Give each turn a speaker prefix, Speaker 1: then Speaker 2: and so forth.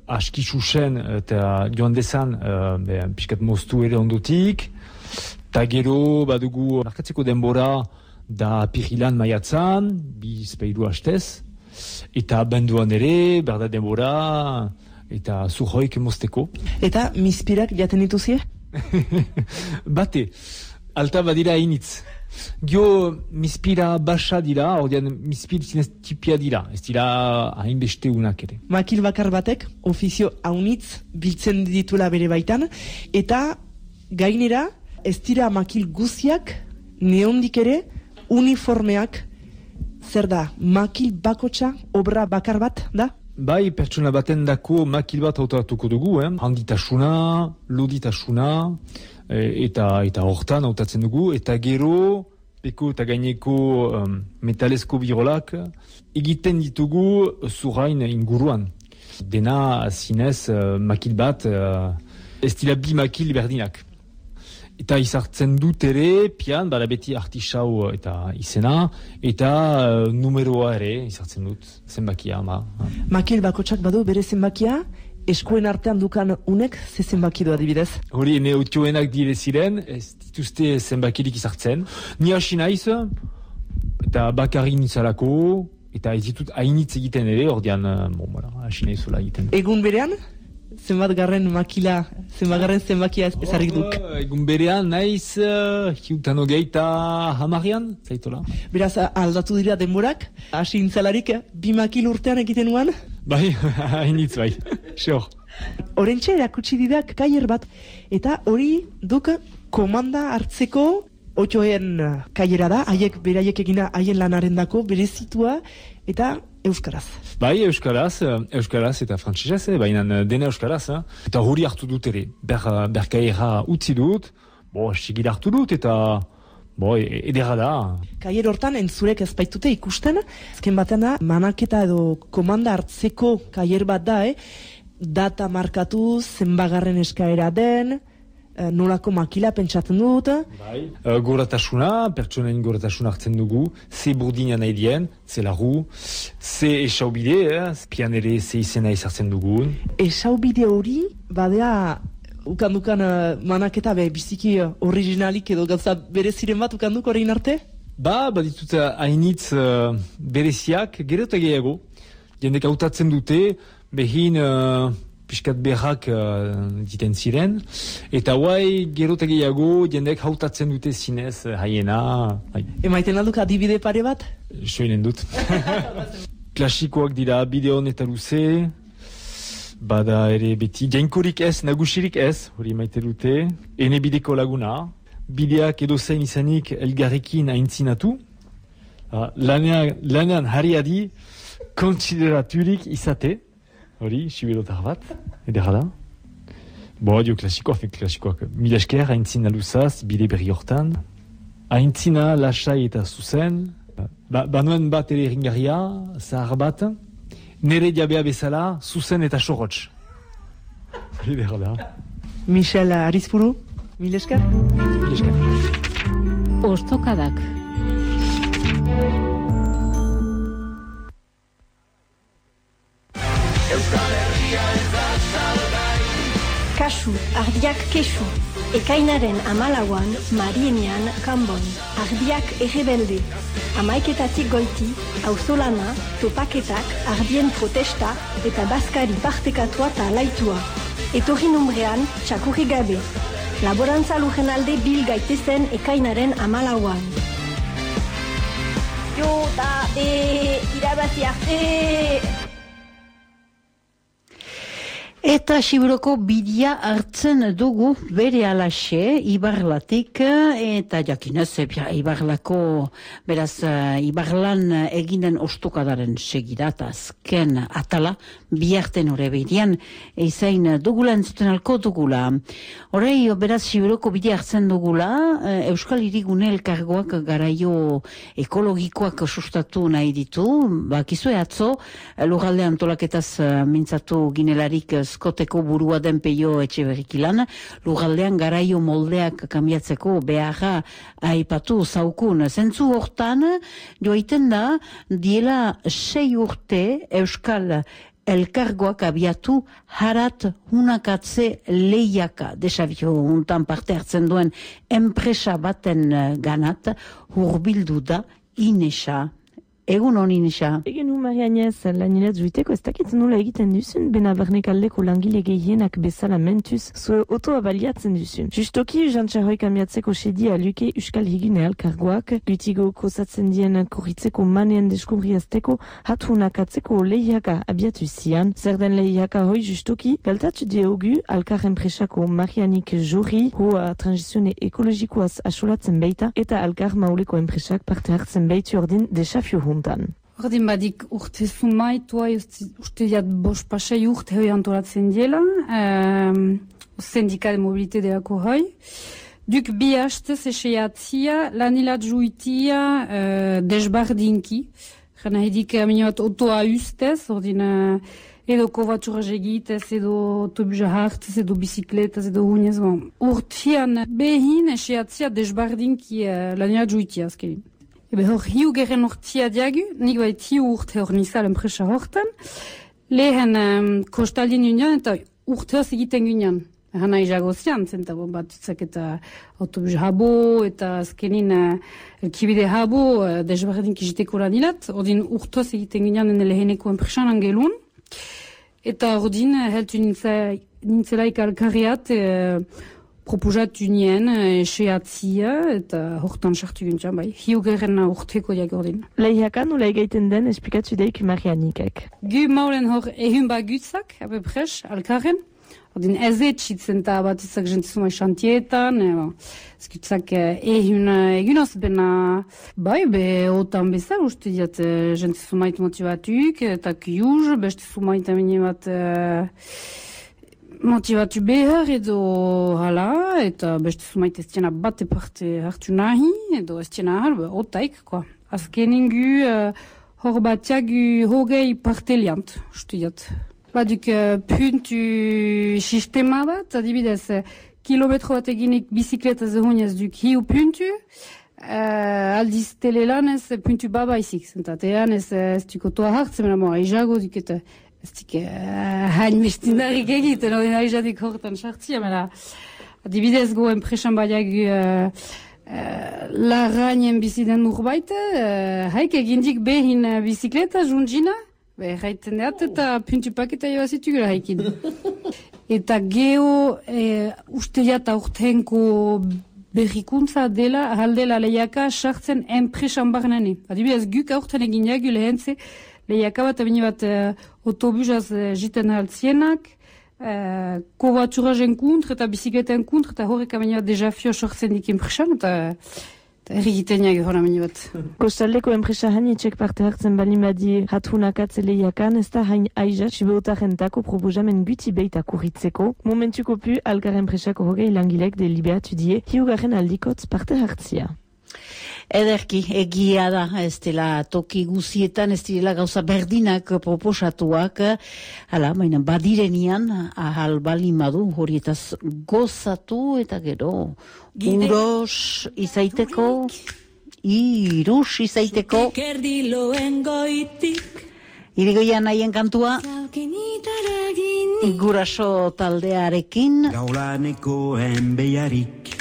Speaker 1: aski susen eta joan dezan pixkat moztu ere ondotik. Ta gero badugu markatzeko denbora da apirilan maiatzan, 2-3 hastez. Eta benduan ere, berda denbora, eta zurroik mozteko.
Speaker 2: Eta mispirak jaten dituzie?
Speaker 1: Bate, alta badira hainitz. Gio mispira basa dira, ordean mispir zinez tipia dira, ez dira hainbeste unak ere.
Speaker 2: Makil bakar batek, ofizio haunitz biltzen ditula bere baitan, eta gainera, ez dira makil guziak, neondik ere, uniformeak, zer da, makil bakotxa, obra bakar bat, da?
Speaker 1: Bai, pertsona baten dako makil bat hautatuko dugu, handitasuna, loditasuna, eta hortan hautatzen dugu, eta gero, peko eta gaineko metalezko birolak, egiten ditugu zurain inguruan. Dena zinez makil bat, ez dira bi makil berdinak. Eta izartzen dut ere, pian, bada beti artisau eta izena, eta numeroa ere izartzen dut, zenbakia.
Speaker 2: Makil bakotsak badu bere zenbakia, eskuen artean dukan unek ze zenbaki du adibidez?
Speaker 1: Hori, ene otioenak dire ziren, ez dituzte zenbakirik izartzen. Ni hasi naiz, eta bakarri nitzalako, eta ez ditut hainitz egiten ere, ordean, hasi naizula egiten.
Speaker 2: Egun berean? Zenbatgarren makila, zenbakia ezarrik duk?
Speaker 1: Egun berean, naiz, hiutan hogeita hamarian, zaitola.
Speaker 2: Beraz, aldatu dira denborak, hasi intzalarik, 2 makil urtean egiten nuan?
Speaker 1: Bai, hainitz bai, sure.
Speaker 2: Horentxe erakutsi didak kaier bat, eta hori duk komanda hartzeko otxoen kaiera da, haiek beraiek egina haien lanaren dako, berezitua, eta euskaraz.
Speaker 1: Bai, euskaraz eta frantsesez, baina dena euskaraz. Eta hori hartu dut ere, berkaiera utzi dut, sigil hartu dut, eta edera da.
Speaker 2: Kaier hortan entzurek ez baitute ikusten, azken batean da, manaketa edo komanda hartzeko kaier bat da, data markatu, zenbagarren eskaera den, nolako makila pentsatzen dut.
Speaker 1: Bai. Goratasuna, pertsonain goratasuna hartzen dugu, ze burdina nahi dien, ze lagu, ze esaubide, pian ere ze izena izartzen dugun.
Speaker 2: Esaubide hori, badea, ukandukan manaketa biziki originalik edo gauza bereziren bat ukanduk horrein arte?
Speaker 1: Baditut hainitz bereziak, gero eta gehiago. Jendek hautatzen dute, behin piskat berrak diten ziren, eta guai gero eta gehiago jendek hautatzen dute zinez haiena.
Speaker 2: Emaiten alduk adibide pare bat?
Speaker 1: Soinen dut. Klasikoak dira bideon eta luze, bada ere beti jainkorik ez, nagusirik ez, hori maite dute, ene bideko laguna, bideak edo zein izanik elgarrekin aintzinatu, lanean harriadi kontsideraturik izate, hori, siberotar bat, edera da. Dio klasikoak. Mila esker, aintzina luzaz, bide berri hortan. Aintzina, lasai eta zuzen. Banuen bat ere ringarria, zahar bat. Nere diabea bezala, zuzen eta sorotx. Edera da.
Speaker 2: Michel Arizpuru, mila esker.
Speaker 1: Mila esker.
Speaker 3: Ostokadak.
Speaker 4: Kasu, ardiak kesu. Ekainaren 14an, Marienean, Kanbon. Ardiak errebelde. Hamaiketatik goiti, auzolana, topaketak, ardien protesta eta bazkari partekatua eta alaitua. Etorri numbrean, txakurri gabe. Laborantza lujen alde bil gaitezen ekainaren 14an. Jo, da, irabazi arte!
Speaker 3: Eta Siberoko bidia hartzen dugu bere alaxe, Ibarlatik, eta jakinez, Ibarlako, beraz, Ibarlan eginen ostokadaren segidata azken atala, biharten hori bedian, eizain dugula entzuten alko dugula. Horrei, beraz, Siberoko bidia hartzen dugula, Euskal Hirigune elkargoak garaio ekologikoak sustatu nahi ditu, bakizue atzo, lurralde antolaketaz mintzatu ginelarik Skoteko burua den Peio Etxeberrikilan, lurraldean garaio moldeak kambiatzeko beharra aipatu zaukun. Zentzu hortan, joaiten da, diela 6 urte Euskal elkargoak abiatu harat hunakatze lehiaka desafio untan parte hartzen duen enpresa baten ganat hurbildu da Inesa. Egun hon, Inesa.
Speaker 5: Egen Marianez, lanilat zuiteko ez dakit nola egiten duzun, bena barnekaldeko langile gehienak bezala mentuz, zue otoa baliatzen duzun. Justoki, jantxarroi kamiatzeko sedia luke Euskal Higune Alkargoak, lutigo kozatzen dien korritzeko manean deskubriazteko hatunakatzeko lehiaka abiatu zian. Zer den lehiaka hoi justoki, galtatu diogu Alkar enpresako Marianik Jori, hoa transizione ekologikoaz asolatzen baita, eta Alkar mauleko enpresak parte hartzen baitu ordin desafio hun.
Speaker 6: Ordin badik urte zumaitua, uste diat bos pasai urte hoi antolatzen diela, sindika de mobilite delako hoi. Duk bi hastez eseiatzia, lanilat juitia desbardinki. Jana edik aminoat otoa ustez, ordin edo kovatxuraz egitez, edo autobusa hartez, edo bizikletaz, edo hunez. Urtean behin eseiatzia desbardinki lanilat juitia azkenin. Ebe hor hiu geren urtia diagu, nik bait hiu urte hor nizal enpresa hortan, lehen kostaldin union eta urte hor egiten gunean. Hana izago zian, zenta bat utzak eta autobus habo eta azkenin elkibide habo desberdin kiziteko lanilat, ordin urte hor egiten gunean leheneko enpresan angelun, eta ordin heltu nintzelaik alkarriat proposatu nien eseatzia eta hortan sartu gintzen, bai. Hiugerren urteko diagordin.
Speaker 5: Lehiakan nola egaiten den esplikatzu deik Marianikek.
Speaker 6: Gu maulen hor ehun bagutzak, apepres, alkarren. Ordin ez etxitzen eta bat izak jentzumai xantietan. Ezkutzak ehun egunoz bena, bai, be otan bezal, uste diat jentzumait motivatuk, eta kiuz, beste sumait amine bat motivatu behar edo hala, eta beste sumait ez tiena bate parte hartu nahi, edo ez tiena ahal, otaik, koa. Azkenin gu hor batiak gu hogei parte liant, uste diat. Baduk puntu sistema bat, adibidez, kilometro bat eginik bizikleta zehunez duk hiu puntu, aldiz telelanez puntu babaizik, zentatean ez duko toa hartzen, mena aizago duk eta ez dik hain bestindarik egiten, hori aizadik hortan sartzia, mena adibidez go enpresan badiak larrainen biziden urbaite, haik egindik behin bizikleta juntzina, haiten deat eta puntu paketa joazitu gara haikin. Eta geho uste jata urtenko berrikuntza dela, ahaldela lehiaka sartzen enpresan barnene. Adibidez guk aurten egin jagu lehentze, lehiaka bat abini bat autobusaz jiten altzienak, kovatxurazen kontra eta bizikleten kontra, eta horrek abini bat desafio sortzen dik enpresan, eta errigiten jagu hor abini bat.
Speaker 5: Kostaldeko enpresa hainitxek parte hartzen balin badi hatunakatze lehiakan, ez da hain aizat sibeotarentako proposamen guti beita kurritzeko. Momentuko pu, Alkar enpresako hogei langilek deliberatu die, hiugarren aldikotz parte hartzia.
Speaker 3: Ederki, egia da, ez dela toki guzietan, ez dela gauza berdinak proposatuak, hala, baina badirenian, ahal balimadu horietaz gozatu eta gero, irus izaiteko, irigoian haien kantua, guraso taldearekin,
Speaker 7: Gaulaneko enbeiarik